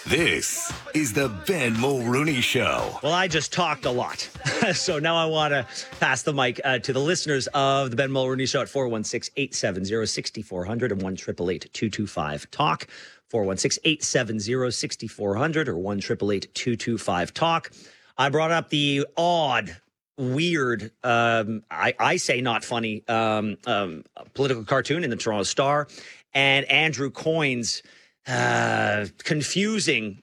This is the Ben Mulrooney Show. Well, I just talked a lot. So now I want to pass the mic to the listeners of the Ben Mulrooney Show at 416-870-6400 and 1-888-225-TALK. 416-870-6400 or 1-888-225-TALK. I brought up the odd, weird, I say not funny, political cartoon in the Toronto Star and Andrew Coyne's confusing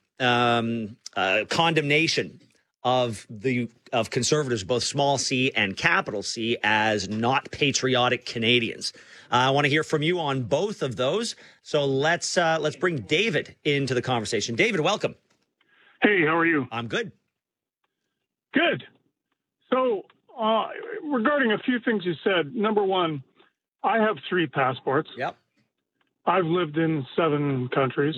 condemnation of conservatives, both small c and capital C, as not patriotic Canadians. I want to hear from you on both of those. So let's bring David into the conversation. David, welcome. Hey, how are you? I'm good. Good. So regarding a few things you said, number one, I have 3 passports. Yep. I've lived in 7 countries,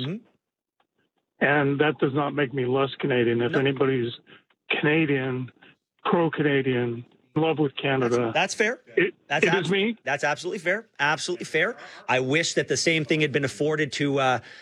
and that does not make me less Canadian. If anybody's Canadian, pro-Canadian, in love with Canada. That's fair. It is me. That's absolutely fair. Absolutely fair. I wish that the same thing had been afforded to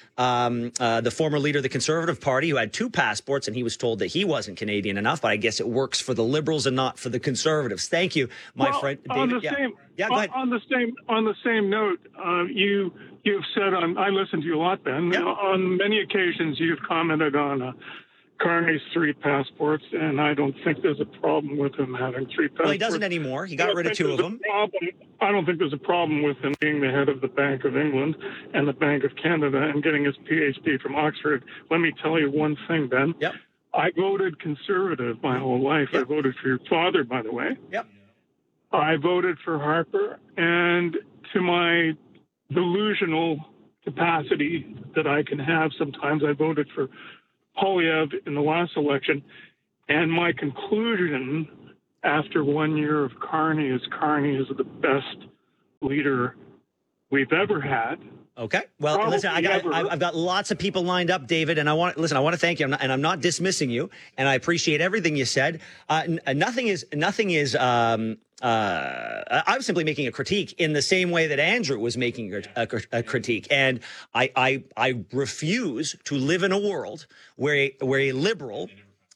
the former leader of the Conservative Party, who had 2 passports, and he was told that he wasn't Canadian enough. But I guess it works for the Liberals and not for the Conservatives. Thank you, my friend David. Go ahead. On the same note, you've said I listen to you a lot, Ben. Yeah. On many occasions, you've commented on Carney's 3 passports, and I don't think there's a problem with him having 3 passports. Well, he doesn't anymore. He got rid of 2 of them. I don't think there's a problem with him being the head of the Bank of England and the Bank of Canada and getting his PhD from Oxford. Let me tell you one thing, Ben. Yep. I voted Conservative my whole life. Yep. I voted for your father, by the way. Yep. I voted for Harper, and to my delusional capacity that I can have sometimes, I voted for Poilievre in the last election. And my conclusion after 1 year of Carney is the best leader we've ever had. Okay. Well, Probably listen, I've got lots of people lined up, David, and I want to thank you. I'm not dismissing you, and I appreciate everything you said. Nothing is. I was simply making a critique in the same way that Andrew was making a critique, and I refuse to live in a world where a liberal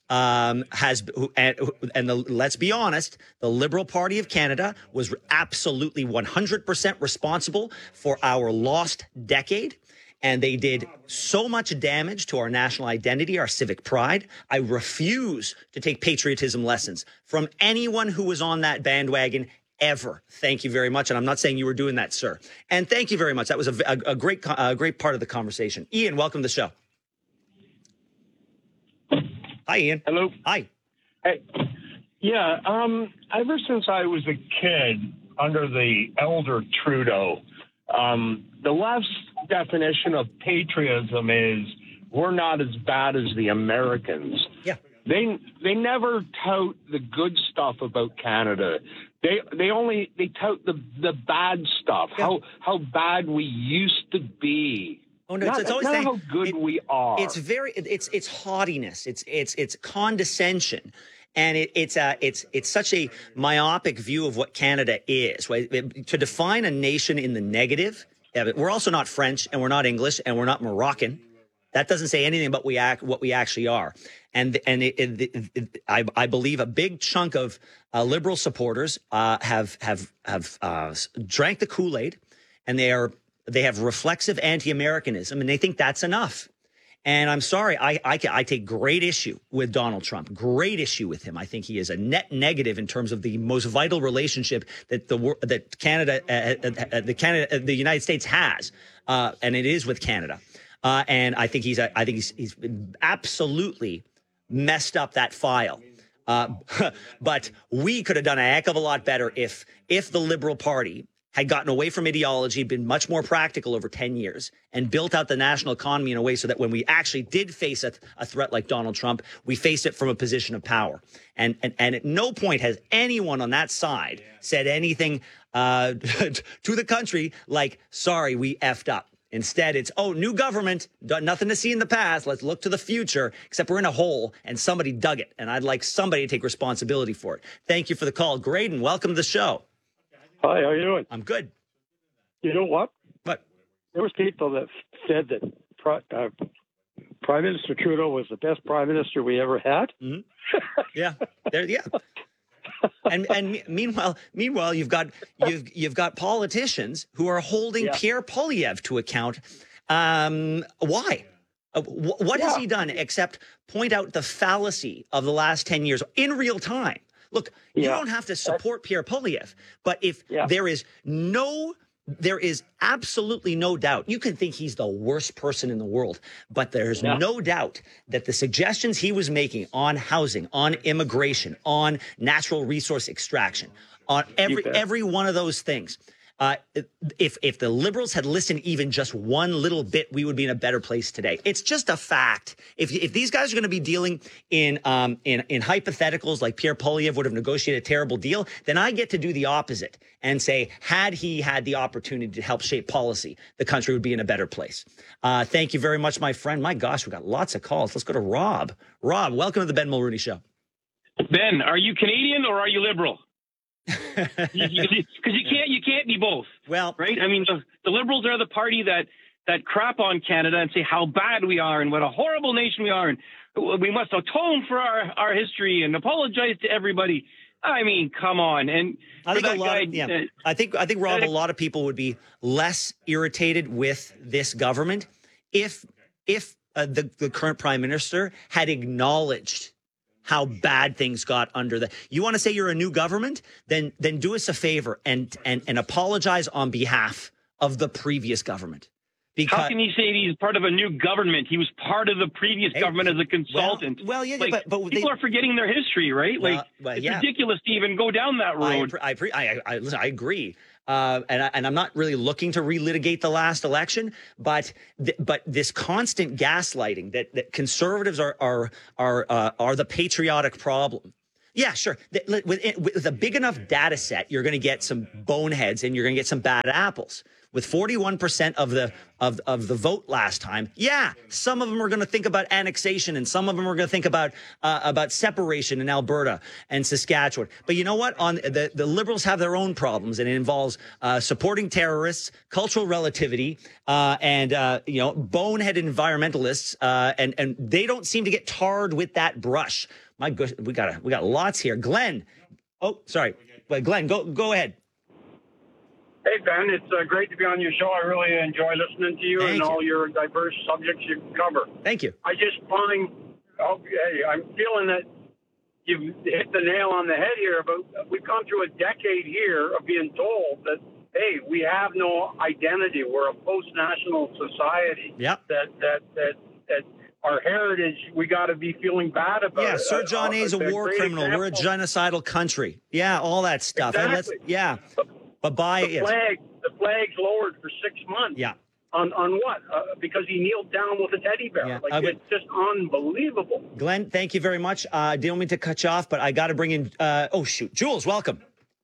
let's be honest, the Liberal Party of Canada was absolutely 100% responsible for our lost decade. And they did so much damage to our national identity, our civic pride. I refuse to take patriotism lessons from anyone who was on that bandwagon ever. Thank you very much. And I'm not saying you were doing that, sir. And thank you very much. That was a great part of the conversation. Ian, welcome to the show. Hi, Ian. Hello. Hi. Hey. Yeah. Ever since I was a kid under the elder Trudeau, the left's definition of patriotism is we're not as bad as the Americans. Yeah. They never tout the good stuff about Canada. They tout the bad stuff. Yeah. How bad we used to be. Oh, no, it's always how good we are. It's haughtiness. It's condescension. And it's such a myopic view of what Canada is. Right? To define a nation in the negative, we're also not French and we're not English and we're not Moroccan. That doesn't say anything about what we actually are. And I believe a big chunk of Liberal supporters have drank the Kool-Aid, and they have reflexive anti-Americanism, and they think that's enough. And I'm sorry, I take great issue with Donald Trump. Great issue with him. I think he is a net negative in terms of the most vital relationship that the United States has, and it is with Canada. And I think he's absolutely messed up that file. But we could have done a heck of a lot better if the Liberal Party had gotten away from ideology, been much more practical over 10 years, and built out the national economy in a way so that when we actually did face a threat like Donald Trump, we faced it from a position of power. And at no point has anyone on that side said anything to the country like, sorry, we effed up. Instead, it's, new government, nothing to see in the past. Let's look to the future, except we're in a hole and somebody dug it. And I'd like somebody to take responsibility for it. Thank you for the call. Graydon, welcome to the show. Hi, how are you doing? I'm good. You know what? What? There was people that said that Prime Minister Trudeau was the best prime minister we ever had. Mm-hmm. Yeah, And meanwhile, you've got politicians who are holding Pierre Poilievre to account. Why? What has he done except point out the fallacy of the last 10 years in real time? Look, you don't have to support Pierre Poilievre, but if there is absolutely no doubt. You can think he's the worst person in the world, but there's no doubt that the suggestions he was making on housing, on immigration, on natural resource extraction, on every one of those things. If the Liberals had listened even just one little bit, we would be in a better place today. It's just a fact. If these guys are going to be dealing in hypotheticals like Pierre Poilievre would have negotiated a terrible deal, then I get to do the opposite and say, had he had the opportunity to help shape policy, the country would be in a better place. Thank you very much, my friend. My gosh, we've got lots of calls. Let's go to Rob. Rob, welcome to the Ben Mulrooney Show. Ben, are you Canadian or are you Liberal? Because you can't be both. Well, right? I mean, the Liberals are the party that crap on Canada and say how bad we are and what a horrible nation we are, and we must atone for our history and apologize to everybody. I mean, come on. And I think Rob, a lot of people would be less irritated with this government if the current prime minister had acknowledged how bad things got under the. You want to say you're a new government? Then do us a favor and apologize on behalf of the previous government. Because how can he say he's part of a new government? He was part of the previous government as a consultant. Well, yeah, like, but people are forgetting their history, right? It's ridiculous to even go down that road. I agree. And I'm not really looking to relitigate the last election, but this constant gaslighting that conservatives are the patriotic problem. Yeah, sure. With a big enough data set, you're going to get some boneheads and you're going to get some bad apples. With 41% of the vote last time, some of them are going to think about annexation, and some of them are going to think about separation in Alberta and Saskatchewan. But you know what? On the Liberals have their own problems, and it involves supporting terrorists, cultural relativity, and boneheaded environmentalists, and they don't seem to get tarred with that brush. My gosh, we got lots here. Glenn, Glenn, go ahead. Hey, Ben, it's great to be on your show. I really enjoy listening to you all your diverse subjects you cover. Thank you. I just find, I'm feeling that you've hit the nail on the head here, but we've gone through a decade here of being told that, hey, we have no identity. We're a post-national society. Yeah. That our heritage, we got to be feeling bad about it. Yeah, Sir John A. is a war criminal. Example. We're a genocidal country. Yeah, all that stuff. Exactly. But the flag's lowered for 6 months. Yeah. On what? Because he kneeled down with a teddy bear. Yeah. It's just unbelievable. Glenn, thank you very much. I didn't mean to cut you off, but I got to bring in. Jules, welcome.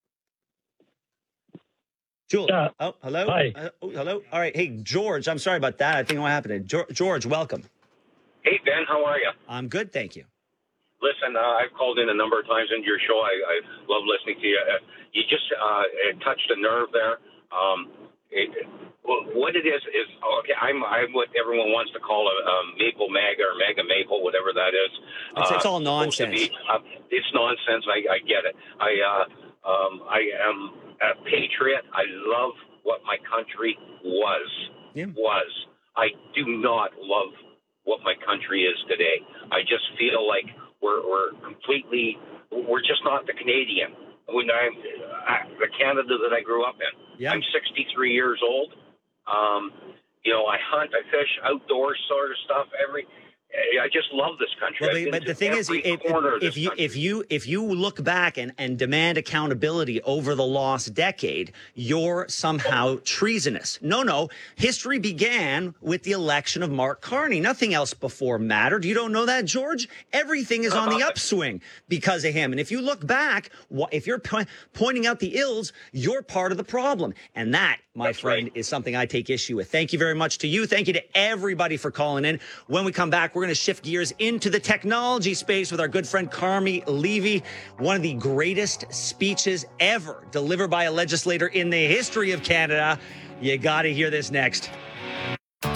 Jules. Oh, hello. Hi. Hello. All right. Hey, George. I'm sorry about that. I think what happened. George, welcome. Hey, Ben. How are you? I'm good, thank you. Listen, I've called in a number of times into your show. I love listening to you. You just touched a nerve there. What it is okay. I'm what everyone wants to call a maple MAGA or MAGA maple, whatever that is. It's all nonsense. It's nonsense. I get it. I am a patriot. I love what my country was. I do not love what my country is today. I just feel like we're just not the Canadian. When the Canada that I grew up in. I'm 63 years old. I hunt, I fish, outdoor sort of stuff. I just love this country. Well, but the thing is, if you look back and demand accountability over the lost decade, you're somehow treasonous. No. History began with the election of Mark Carney. Nothing else before mattered. You don't know that, George? Everything is on the upswing because of him. And if you look back, if you're pointing out the ills, you're part of the problem. And that, my friend, is something I take issue with. Thank you very much to you. Thank you to everybody for calling in. When we come back, we're going to shift gears into the technology space with our good friend Carmi Levy. One of the greatest speeches ever delivered by a legislator in the history of Canada. You got to hear this next.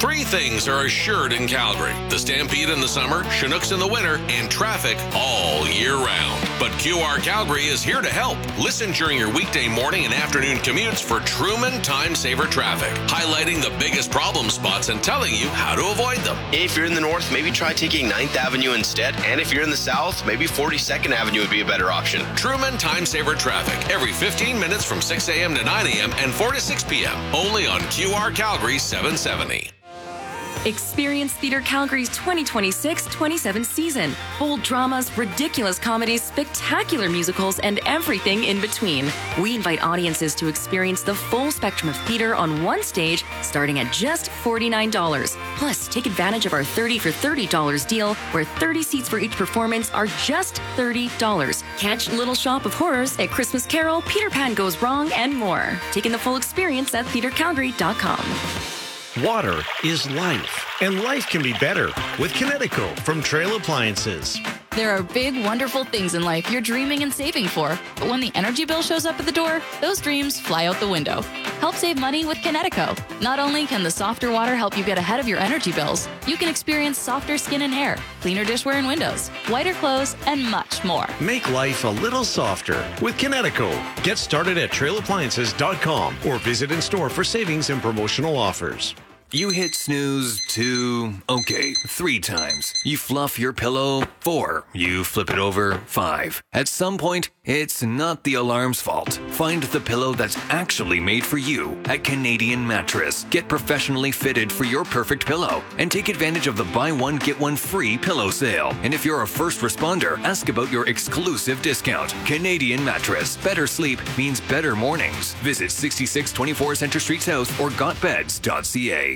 Three things are assured in Calgary: the Stampede in the summer, Chinooks in the winter, and traffic all year round. But QR Calgary is here to help. Listen during your weekday morning and afternoon commutes for Truman Time Saver traffic, highlighting the biggest problem spots and telling you how to avoid them. If you're in the north, maybe try taking 9th Avenue instead. And if you're in the south, maybe 42nd Avenue would be a better option. Truman Time Saver traffic every 15 minutes from 6 a.m. to 9 a.m. and 4 to 6 p.m. Only on QR Calgary 770. Experience Theatre Calgary's 2026-27 season. Bold dramas, ridiculous comedies, spectacular musicals, and everything in between. We invite audiences to experience the full spectrum of theatre on one stage, starting at just $49. Plus, take advantage of our 30 for $30 deal, where 30 seats for each performance are just $30. Catch Little Shop of Horrors, A Christmas Carol, Peter Pan Goes Wrong, and more. Taking the full experience at theatrecalgary.com. Water is life, and life can be better with Kinetico from Trail Appliances. There are big, wonderful things in life you're dreaming and saving for, but when the energy bill shows up at the door, those dreams fly out the window. Help save money with Kinetico. Not only can the softer water help you get ahead of your energy bills, you can experience softer skin and hair, cleaner dishware and windows, whiter clothes, and much more. Make life a little softer with Kinetico. Get started at trailappliances.com or visit in store for savings and promotional offers. You hit snooze 3 times. You fluff your pillow 4. You flip it over 5. At some point, it's not the alarm's fault. Find the pillow that's actually made for you at Canadian Mattress. Get professionally fitted for your perfect pillow and take advantage of the buy one, get one free pillow sale. And if you're a first responder, ask about your exclusive discount. Canadian Mattress. Better sleep means better mornings. Visit 6624 Centre Street South or gotbeds.ca.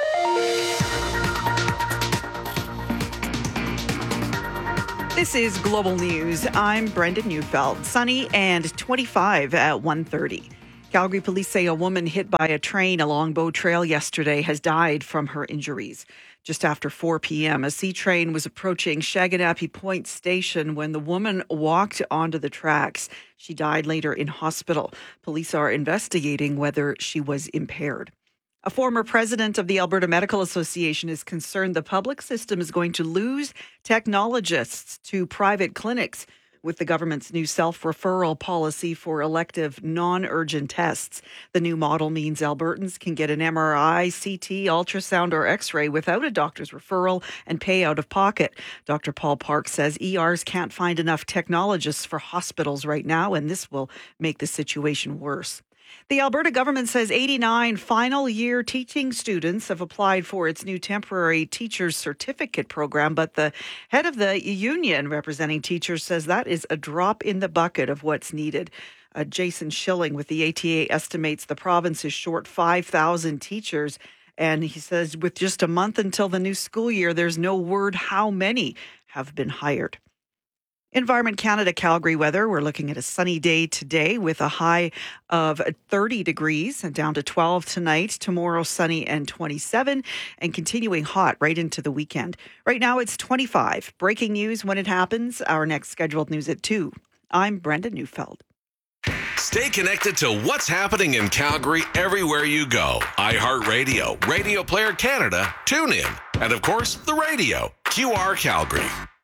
This is Global News. I'm Brenda Neufeld. Sunny and 25 at 1:30. Calgary police say a woman hit by a train along Bow Trail yesterday has died from her injuries. Just after 4 p.m., a C train was approaching Shaganappi Point Station when the woman walked onto the tracks. She died later in hospital. Police are investigating whether she was impaired. A former president of the Alberta Medical Association is concerned the public system is going to lose technologists to private clinics with the government's new self-referral policy for elective non-urgent tests. The new model means Albertans can get an MRI, CT, ultrasound or X-ray without a doctor's referral and pay out of pocket. Dr. Paul Park says ERs can't find enough technologists for hospitals right now, and this will make the situation worse. The Alberta government says 89 final year teaching students have applied for its new temporary teachers certificate program, but the head of the union representing teachers says that is a drop in the bucket of what's needed. Jason Schilling with the ATA estimates the province is short 5,000 teachers, and he says with just a month until the new school year, there's no word how many have been hired. Environment Canada Calgary weather. We're looking at a sunny day today with a high of 30 degrees and down to 12 tonight. Tomorrow, sunny and 27 and continuing hot right into the weekend. Right now, it's 25. Breaking news when it happens. Our next scheduled news at 2. I'm Brenda Neufeld. Stay connected to what's happening in Calgary everywhere you go. iHeartRadio, Radio Player Canada, TuneIn, and of course, the radio. QR Calgary.